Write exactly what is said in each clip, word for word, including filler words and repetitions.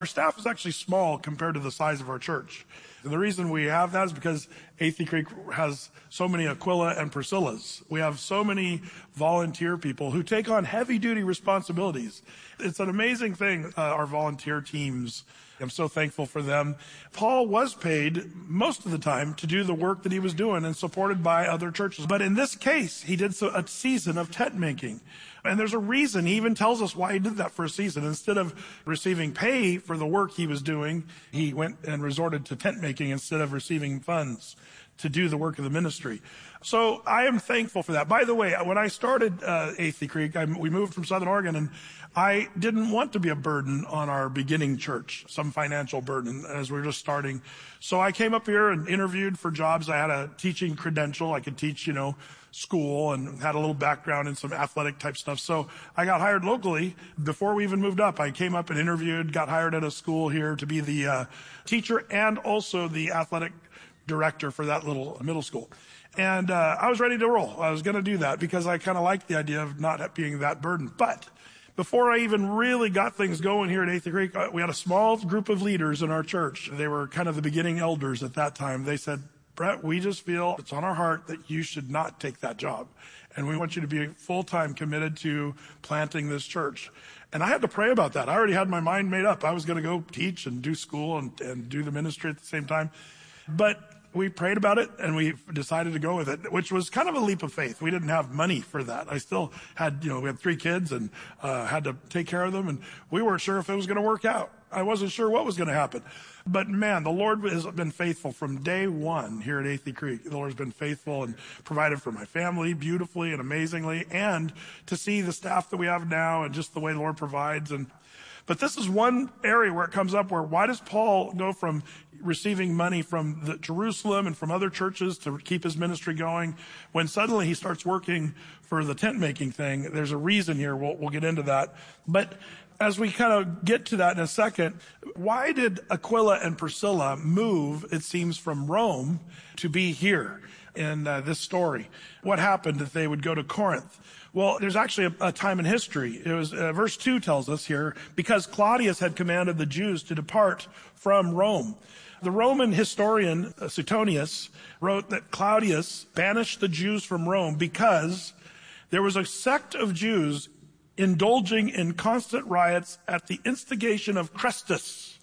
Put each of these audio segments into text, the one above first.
Our staff is actually small compared to the size of our church. And the reason we have that is because Athey Creek has so many Aquila and Priscillas. We have so many volunteer people who take on heavy-duty responsibilities. It's an amazing thing, uh, our volunteer teams. I'm so thankful for them. Paul was paid most of the time to do the work that he was doing and supported by other churches. But in this case, he did a season of tent making. And there's a reason. He even tells us why he did that for a season. Instead of receiving pay for the work he was doing, he went and resorted to tent making instead of receiving funds to do the work of the ministry. So I am thankful for that. By the way, when I started uh, Athey Creek, I, we moved from Southern Oregon, and I didn't want to be a burden on our beginning church, some financial burden as we were just starting. So I came up here and interviewed for jobs. I had a teaching credential. I could teach, you know, school and had a little background in some athletic type stuff. So I got hired locally before we even moved up. I came up and interviewed, got hired at a school here to be the uh, teacher and also the athletic director for that little middle school. And uh, I was ready to roll. I was going to do that because I kind of liked the idea of not being that burden. But before I even really got things going here at Athey Creek, uh, we had a small group of leaders in our church. They were kind of the beginning elders at that time. They said, Brett, we just feel it's on our heart that you should not take that job. And we want you to be full-time committed to planting this church. And I had to pray about that. I already had my mind made up. I was going to go teach and do school and, and do the ministry at the same time. But we prayed about it and we decided to go with it, which was kind of a leap of faith. We didn't have money for that. I still had, you know, we had three kids and uh, had to take care of them. And we weren't sure if it was going to work out. I wasn't sure what was going to happen. But man, the Lord has been faithful from day one here at Athey Creek. The Lord's been faithful and provided for my family beautifully and amazingly. And to see the staff that we have now and just the way the Lord provides. And But this is one area where it comes up where why does Paul go from receiving money from the Jerusalem and from other churches to keep his ministry going when suddenly he starts working for the tent making thing? There's a reason here. We'll, we'll get into that. But as we kind of get to that in a second, why did Aquila and Priscilla move, it seems, from Rome to be here in uh, this story? What happened that they would go to Corinth? Well, there's actually a, a time in history. It was uh, verse two tells us here, because Claudius had commanded the Jews to depart from Rome. The Roman historian uh, Suetonius wrote that Claudius banished the Jews from Rome because there was a sect of Jews indulging in constant riots at the instigation of Chrestus.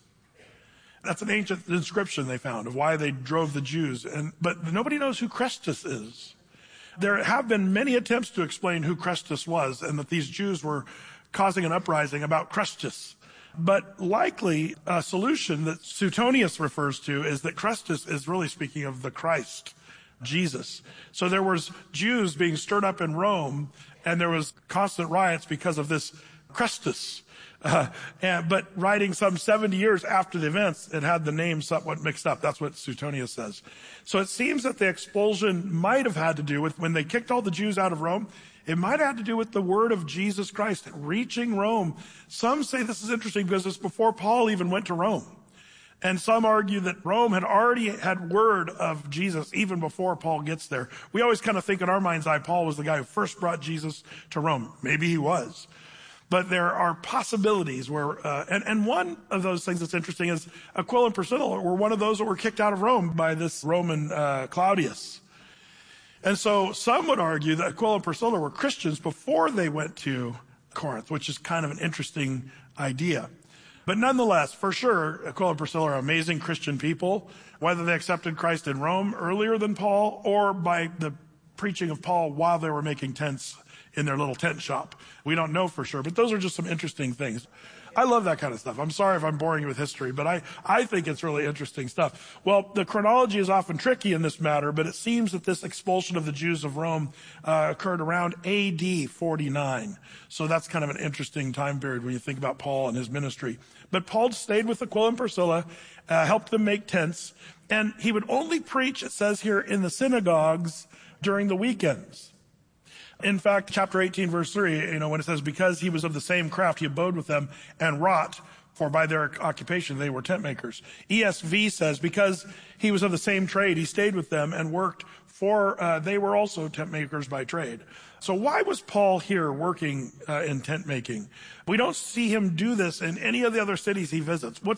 That's an ancient inscription they found of why they drove the Jews. And but nobody knows who Chrestus is. There have been many attempts to explain who Chrestus was and that these Jews were causing an uprising about Chrestus. But likely a solution that Suetonius refers to is that Chrestus is really speaking of the Christ, Jesus. So there was Jews being stirred up in Rome, and there was constant riots because of this Chrestus. Uh, and, but writing some seventy years after the events, it had the name somewhat mixed up. That's what Suetonius says. So it seems that the expulsion might have had to do with when they kicked all the Jews out of Rome. It might have had to do with the word of Jesus Christ reaching Rome. Some say this is interesting because it's before Paul even went to Rome. And some argue that Rome had already had word of Jesus even before Paul gets there. We always kind of think in our mind's eye, Paul was the guy who first brought Jesus to Rome. Maybe he was. But there are possibilities where, uh, and, and one of those things that's interesting is Aquila and Priscilla were one of those that were kicked out of Rome by this Roman uh, Claudius. And so some would argue that Aquila and Priscilla were Christians before they went to Corinth, which is kind of an interesting idea. But nonetheless, for sure, Aquila and Priscilla are amazing Christian people, whether they accepted Christ in Rome earlier than Paul or by the preaching of Paul while they were making tents in their little tent shop. We don't know for sure, but those are just some interesting things. I love that kind of stuff. I'm sorry if I'm boring you with history, but I, I think it's really interesting stuff. Well, the chronology is often tricky in this matter, but it seems that this expulsion of the Jews of Rome uh, occurred around A D forty-nine. So that's kind of an interesting time period when you think about Paul and his ministry. But Paul stayed with Aquila and Priscilla, uh, helped them make tents, and he would only preach, it says here, in the synagogues during the weekends. In fact, chapter eighteen, verse three, you know, when it says, because he was of the same craft, he abode with them and wrought for by their occupation they were tent makers. E S V says, because he was of the same trade, he stayed with them and worked for, uh, they were also tent makers by trade. So why was Paul here working uh, in tent making? We don't see him do this in any of the other cities he visits. What's